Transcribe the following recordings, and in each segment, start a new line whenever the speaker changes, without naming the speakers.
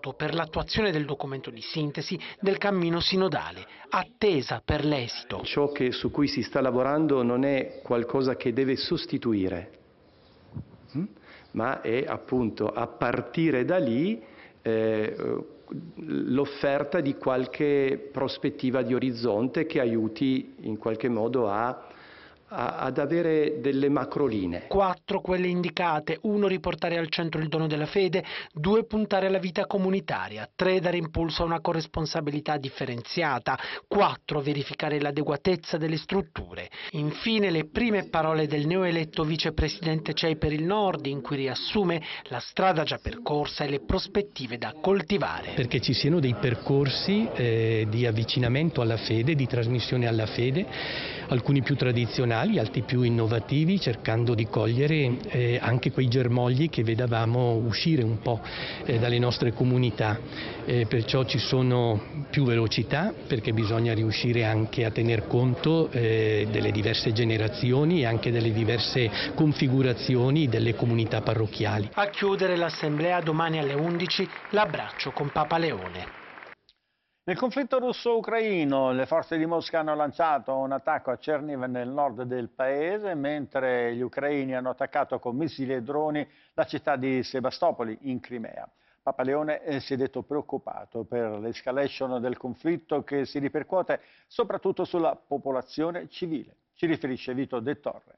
voto per l'attuazione del documento di sintesi del cammino sinodale, attesa per l'esito.
Ciò su cui si sta lavorando non è qualcosa che deve sostituire, ma è appunto a partire da lì l'offerta di qualche prospettiva di orizzonte che aiuti in qualche modo ad avere delle macrolinee.
4 quelle indicate: 1 riportare al centro il dono della fede, 2 puntare alla vita comunitaria, 3 dare impulso a una corresponsabilità differenziata, 4 verificare l'adeguatezza delle strutture. Infine le prime parole del neoeletto vicepresidente CEI per il Nord, in cui riassume la strada già percorsa e le prospettive da coltivare.
Perché ci siano dei percorsi di avvicinamento alla fede, di trasmissione alla fede, alcuni più tradizionali, altri più innovativi, cercando di cogliere anche quei germogli che vedevamo uscire un po' dalle nostre comunità. Perciò ci sono più velocità, perché bisogna riuscire anche a tener conto delle diverse generazioni e anche delle diverse configurazioni delle comunità parrocchiali.
A chiudere l'assemblea domani alle 11, l'abbraccio con Papa Leone.
Nel conflitto russo-ucraino le forze di Mosca hanno lanciato un attacco a Cherniv nel nord del paese, mentre gli ucraini hanno attaccato con missili e droni la città di Sebastopoli in Crimea. Papa Leone si è detto preoccupato per l'escalation del conflitto che si ripercuote soprattutto sulla popolazione civile. Ci riferisce Vito De Torre.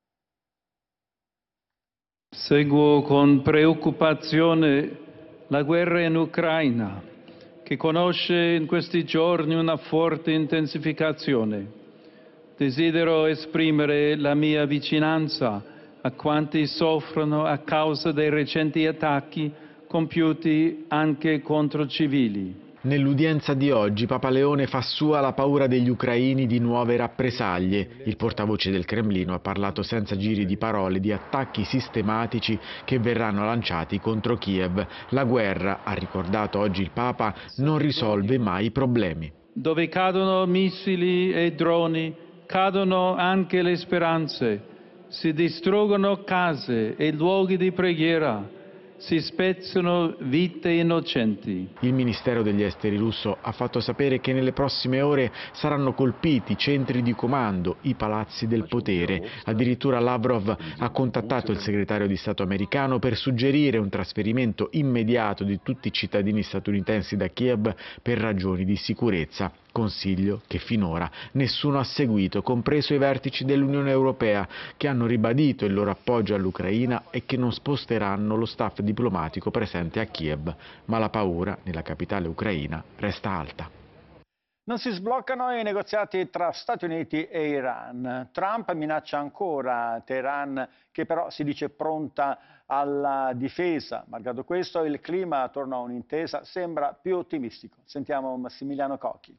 Seguo con preoccupazione la guerra in Ucraina, che conosce in questi giorni una forte intensificazione. Desidero esprimere la mia vicinanza a quanti soffrono a causa dei recenti attacchi compiuti anche contro civili.
Nell'udienza di oggi Papa Leone fa sua la paura degli ucraini di nuove rappresaglie. Il portavoce del Cremlino ha parlato senza giri di parole di attacchi sistematici che verranno lanciati contro Kiev. La guerra, ha ricordato oggi il Papa, non risolve mai i problemi.
Dove cadono missili e droni, cadono anche le speranze. Si distruggono case e luoghi di preghiera. Si spezzano vite innocenti.
Il Ministero degli Esteri russo ha fatto sapere che nelle prossime ore saranno colpiti centri di comando, i palazzi del potere. Addirittura Lavrov ha contattato il segretario di Stato americano per suggerire un trasferimento immediato di tutti i cittadini statunitensi da Kiev per ragioni di sicurezza. Consiglio che finora nessuno ha seguito, compreso i vertici dell'Unione Europea, che hanno ribadito il loro appoggio all'Ucraina e che non sposteranno lo staff diplomatico presente a Kiev, ma la paura nella capitale ucraina resta alta.
Non si sbloccano i negoziati tra Stati Uniti e Iran. Trump minaccia ancora Teheran, che però si dice pronta alla difesa. Malgrado questo, il clima attorno a un'intesa sembra più ottimistico. Sentiamo Massimiliano Cocchi.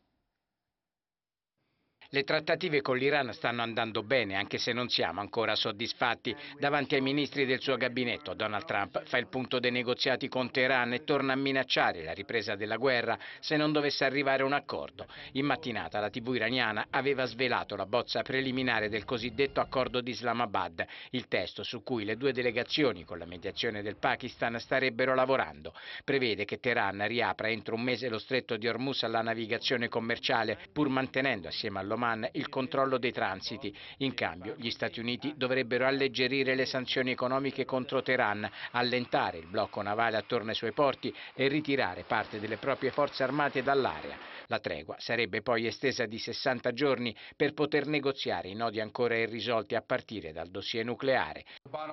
Le trattative con l'Iran stanno andando bene, anche se non siamo ancora soddisfatti. Davanti ai ministri del suo gabinetto, Donald Trump fa il punto dei negoziati con Teheran e torna a minacciare la ripresa della guerra se non dovesse arrivare un accordo. In mattinata la TV iraniana aveva svelato la bozza preliminare del cosiddetto accordo di Islamabad, il testo su cui le due delegazioni, con la mediazione del Pakistan, starebbero lavorando. Prevede che Teheran riapra entro un mese lo stretto di Hormuz alla navigazione commerciale, pur mantenendo assieme all'Oman il controllo dei transiti. In cambio gli Stati Uniti dovrebbero alleggerire le sanzioni economiche contro Teheran, allentare il blocco navale attorno ai suoi porti e ritirare parte delle proprie forze armate dall'area. La tregua sarebbe poi estesa di 60 giorni per poter negoziare i nodi ancora irrisolti a partire dal dossier nucleare.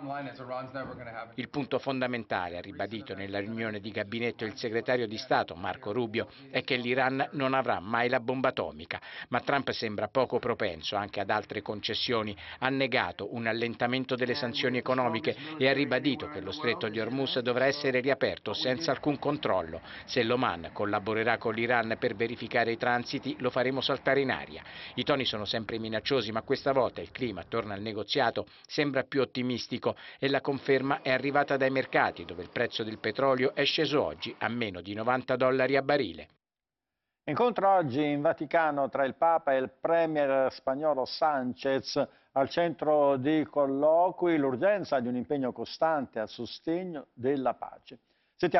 Il punto fondamentale, ha ribadito nella riunione di gabinetto il segretario di Stato Marco Rubio, è che l'Iran non avrà mai la bomba atomica, ma Trump sembra poco propenso anche ad altre concessioni. Ha negato un allentamento delle sanzioni economiche e ha ribadito che lo stretto di Hormuz dovrà essere riaperto senza alcun controllo. Se l'Oman collaborerà con l'Iran per verificare i transiti, lo faremo saltare in aria. I toni sono sempre minacciosi, ma questa volta il clima attorno al negoziato sembra più ottimistico e la conferma è arrivata dai mercati, dove il prezzo del petrolio è sceso oggi a meno di $90 a barile.
Incontro oggi in Vaticano tra il Papa e il premier spagnolo Sánchez. Al centro dei colloqui l'urgenza di un impegno costante a sostegno della pace.